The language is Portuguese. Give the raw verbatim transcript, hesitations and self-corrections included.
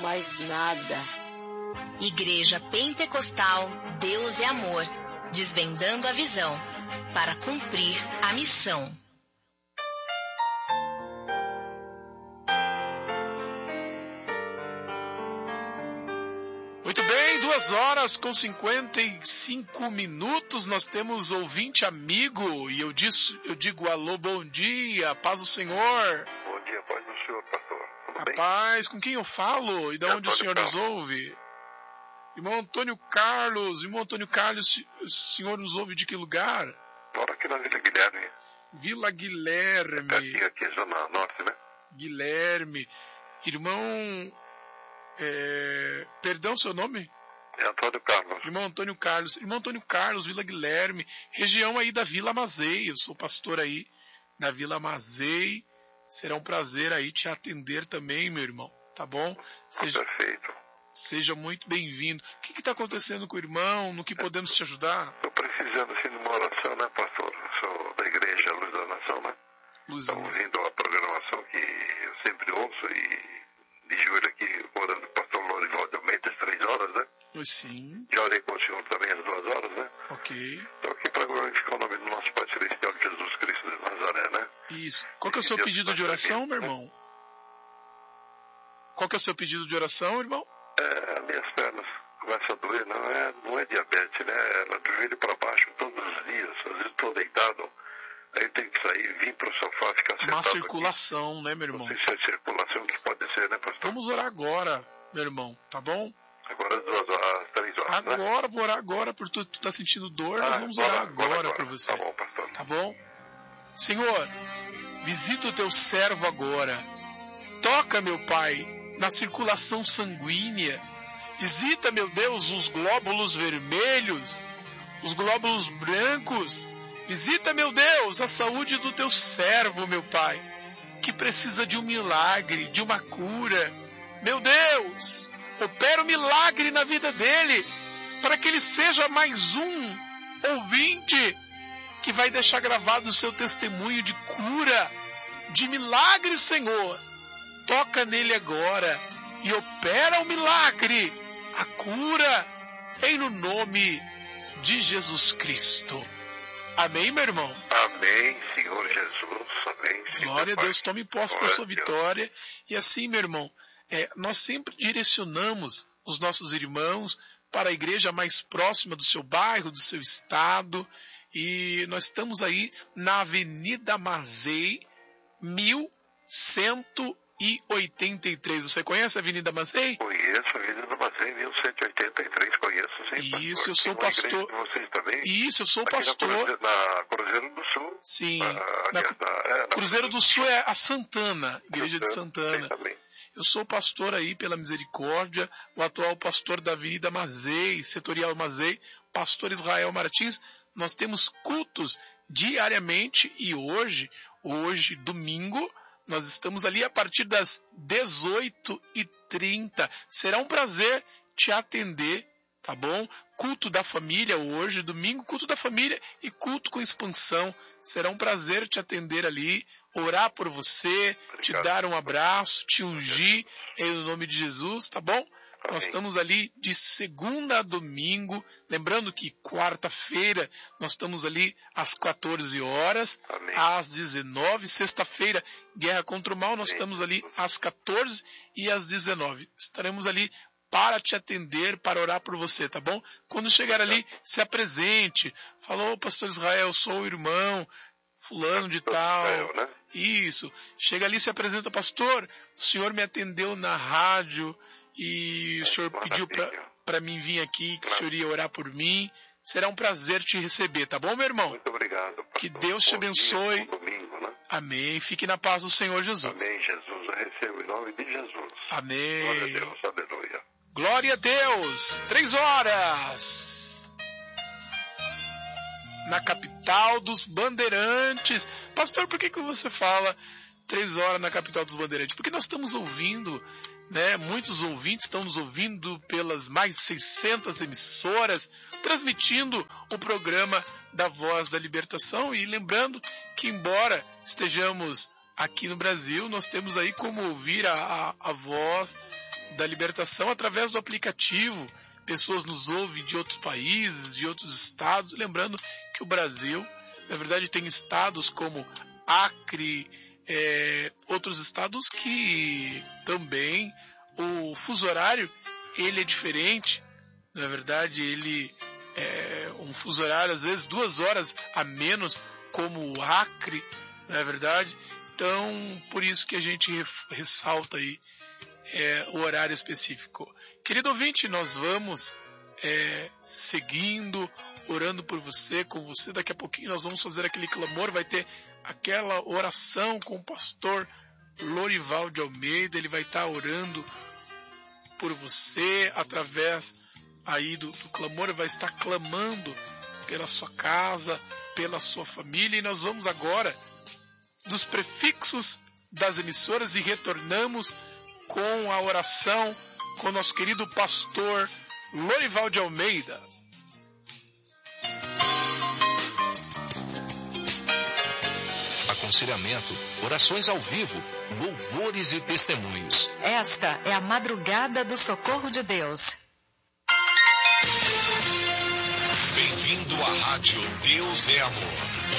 mais nada. Igreja Pentecostal Deus é Amor, desvendando a visão para cumprir a missão. Muito bem, duas horas com cinquenta e cinco minutos, nós temos ouvinte amigo, e eu, disse, eu digo alô, bom dia, paz do Senhor. Bom dia, paz do Senhor, pastor. Tudo bem? Rapaz, com quem eu falo e de onde o senhor nos ouve? Irmão Antônio Carlos, irmão Antônio Carlos, o senhor nos ouve de que lugar? Moro aqui na Vila Guilherme. Vila Guilherme. Aqui, aqui, Zona Norte, né? Guilherme. Irmão... É... Perdão, seu nome? É Antônio Carlos. Irmão Antônio Carlos. Irmão Antônio Carlos, Vila Guilherme, região aí da Vila Mazei. Eu sou pastor aí da Vila Mazei. Será um prazer aí te atender também, meu irmão. Tá bom? Seja, Perfeito. Seja muito bem-vindo. O que está acontecendo com o irmão? No que podemos te ajudar? Estou precisando, assim, de uma oração, né, pastor? Eu sou da Igreja Luz da Nação, né? Estou ouvindo a programação que eu sempre ouço e... de joelho aqui, orando com o pastor Lorival de Almeida, às três horas, né? Sim. Já orei com o senhor também às duas horas, né? Ok. Estou aqui para glorificar o nome do nosso Pai Celestial, Jesus Cristo de Nazaré, né? Isso. Qual que é o seu pedido de oração, meu irmão? Qual que é o seu pedido de oração, irmão? É, minhas pernas começam a doer, não é, não é diabetes, né? Ela do joelho para baixo todos os dias, às vezes estou deitado, aí tem que sair, vir para o sofá, ficar sentado. Má circulação, aqui. Né, meu irmão? Não sei se é circulação que pode ser, né, pastor? Vamos orar agora, meu irmão, tá bom? Agora às duas horas, às três horas, Agora, né? vou orar agora, porque tu, tu tá sentindo dor, ah, nós vamos bora, orar agora, agora por você. Tá bom, pastor. Tá bom? Senhor, visita o teu servo agora. Toca, meu Pai, na circulação sanguínea. Visita, meu Deus, os glóbulos vermelhos, os glóbulos brancos. Visita, meu Deus, a saúde do teu servo, meu Pai, que precisa de um milagre, de uma cura. Meu Deus, opera um milagre na vida dele, para que ele seja mais um ouvinte que vai deixar gravado o seu testemunho de cura, de milagre, Senhor. Toca nele agora e opera o milagre, a cura, em no nome de Jesus Cristo. Amém, meu irmão? Amém, Senhor Jesus. Amém, Senhor. Glória a Deus, tome posse da sua vitória. E assim, meu irmão, é, nós sempre direcionamos os nossos irmãos para a igreja mais próxima do seu bairro, do seu estado. E nós estamos aí na Avenida Mazei, mil cento e oitenta e três. Você conhece a Avenida Mazei? Conheço a Avenida Mazei, mil cento e oitenta e três, conheço sim. Isso, pastor. eu sou Tem uma pastor. igreja de vocês também? Isso, eu sou Aqui pastor. Na Cruzeiro, na Cruzeiro do Sul. Sim. Ah, na, aliás, na, é, na Cruzeiro do Sul é a Santana, Igreja de Santana. Sim, também. Eu sou pastor aí pela misericórdia, o atual pastor da Avenida Mazei, setorial Mazei, pastor Israel Martins. Nós temos cultos diariamente e hoje, hoje, domingo, nós estamos ali a partir das dezoito e trinta. Será um prazer te atender, tá bom? Culto da família hoje, domingo, culto da família e culto com expansão. Será um prazer te atender ali, orar por você, Obrigado. Te dar um abraço, te ungir em nome de Jesus, tá bom? Amém. Nós estamos ali de segunda a domingo, lembrando que quarta-feira nós estamos ali às quatorze horas, Amém. Às dezenove, sexta-feira, Guerra contra o Mal, nós Amém. Estamos ali às quatorze e às dezenove. Estaremos ali para te atender, para orar por você, tá bom? Quando chegar ali, se apresente. Falou, pastor Israel, sou o irmão fulano de tal. Isso. Chega ali, se apresenta, pastor, o senhor me atendeu na rádio e o senhor pediu para mim vir aqui, que o senhor ia orar por mim. Será um prazer te receber, tá bom, meu irmão? Muito obrigado, pastor. Que Deus te abençoe. Dia, domingo, né? Amém. Fique na paz do Senhor Jesus. Amém, Jesus. Eu recebo em nome de Jesus. Amém. Glória a Deus. Aleluia. Glória a Deus. Três horas. Na capital dos Bandeirantes. Pastor, por que, que você fala três horas na capital dos Bandeirantes? Porque nós estamos ouvindo, né? Muitos ouvintes estão nos ouvindo pelas mais de seiscentas emissoras, transmitindo o programa da Voz da Libertação. E lembrando que, embora estejamos aqui no Brasil, nós temos aí como ouvir a, a, a voz da libertação através do aplicativo. Pessoas nos ouvem de outros países, de outros estados. Lembrando que o Brasil, na verdade, tem estados como Acre, é, outros estados que também o fuso horário ele é diferente. Na verdade, ele é um fuso horário, às vezes, duas horas a menos, como o Acre, não é verdade? Então, por isso que a gente ressalta aí é, o horário específico. Querido ouvinte, nós vamos é, seguindo, orando por você, com você. Daqui a pouquinho nós vamos fazer aquele clamor, vai ter aquela oração com o pastor Lorival de Almeida. Ele vai estar orando por você através aí do, do clamor, vai estar clamando pela sua casa, pela sua família. E nós vamos agora dos prefixos das emissoras e retornamos com a oração com o nosso querido pastor Lorival de Almeida. Aconselhamento, orações ao vivo, louvores e testemunhos. Esta é a madrugada do socorro de Deus. Bem-vindo à rádio Deus é Amor.